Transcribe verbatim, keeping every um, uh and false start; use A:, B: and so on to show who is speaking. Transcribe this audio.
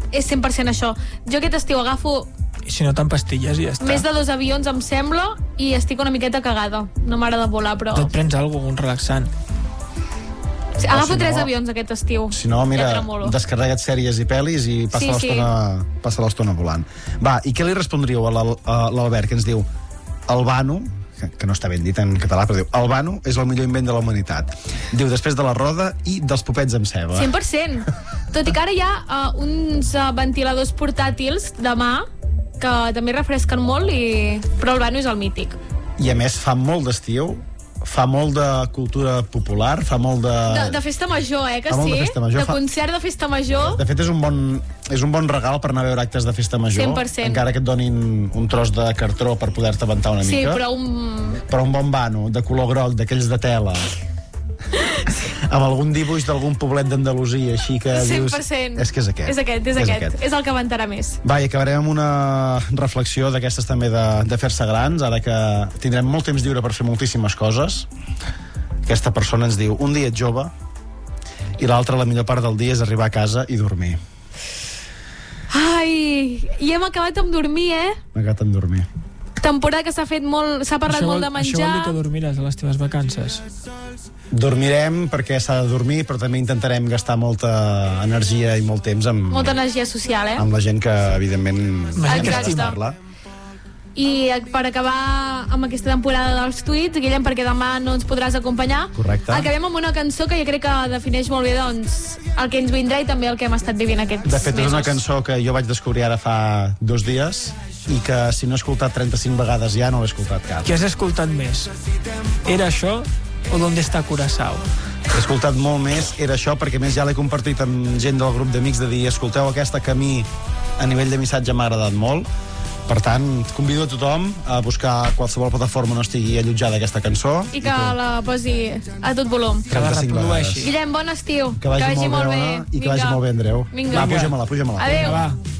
A: és cent per cent això. Jo aquest estiu agafo
B: I si no t'empastilles i ja està.
A: més de dos avions, em sembla, i estic una miqueta cagada. No m'agrada volar, però...
B: Tu et prens alguna cosa, un relaxant.
A: Sí, agafo
C: si
A: tres
C: no-
A: avions aquest estiu.
C: Si no, mira,
A: Ja tremolo.
C: descarrega't sèries i pel·lis i passa
A: Sí,
C: l'estona passa l'estona volant. Va, i què li respondríeu a l'Al- a l'Albert, que ens diu Albano, que, que no està ben dit en català, però diu Albano és el millor invent de la humanitat. Diu, després de la roda i dels popets amb ceba.
A: cent per cent. Tot i que ara hi ha uh, uns uh, ventiladors portàtils de mà que també refresquen molt, i... però el Vano és el mític.
C: I a més fa molt d'estiu, fa molt de cultura popular, fa molt de...
A: De, de festa major, eh, que
C: Fa molt
A: sí?
C: de festa major,
A: de
C: fa-
A: concert de festa major.
C: De fet, és un bon, és un bon regal per anar a veure actes de festa major.
A: cent per cent.
C: Encara que et donin un tros de cartró per poder-te aventar una
A: Sí,
C: mica.
A: però un...
C: Però un bon vano, de color groc, d'aquells de tela, amb algun dibuix d'algun poblet d'Andalusia, així que
A: cent
C: dius...
A: per cent.
C: És que és aquest.
A: És aquest, és,
C: És
A: aquest.
C: aquest.
A: És el que aventarà més.
C: Va, i acabarem amb una reflexió d'aquestes també de, de fer-se grans, ara que tindrem molt temps lliure per fer moltíssimes coses. Aquesta persona ens diu, un dia ets jove i l'altre, la millor part del dia, és arribar a casa i dormir.
A: Ai, i hem acabat amb dormir, eh?
C: M'ha acabat en dormir.
A: Temporada que s'ha fet molt... S'ha parlat
B: Això vol,
A: molt de
B: això vol
A: menjar.
B: dir que dormiràs a les teves vacances.
C: Dormirem perquè s'ha de dormir, però també intentarem gastar molta energia i molt temps amb,
A: Molta energia social, eh?
C: amb la gent que, evidentment,
B: La
C: hem
A: gent que
C: de
A: estima.
C: estimar-la.
A: I per acabar amb aquesta temporada dels tuits, Guillem, perquè demà no ens podràs acompanyar,
C: Correcte.
A: acabem amb una cançó que jo crec que defineix molt bé, doncs, el que ens vindrà i també el que hem estat vivint aquests
C: De fet, és
A: mesos.
C: una cançó que jo vaig descobrir ara fa dos dies i que si no he escoltat trenta-cinc vegades ja no l'he escoltat cap.
B: Què has escoltat més? Era això o d'on està Curaçao?
C: He escoltat molt més, era això, perquè a més ja l'he compartit amb gent del grup d'amics de dir, escolteu aquesta que a mi a nivell de missatge m'ha agradat molt. Per tant, convido a tothom a buscar qualsevol plataforma on estigui allotjada aquesta cançó.
A: I que la posi a tot volum.
B: Que la
C: trenta-cinc
B: reprodueixi.
C: vegades.
A: Guillem, bon estiu.
C: Que vagi, molt bé, Ona, i que vagi
A: Vinga.
C: molt bé, Andreu.
A: Vinga.
C: Va, puja-me-la, puja-me-la.
A: Adéu.
B: Va.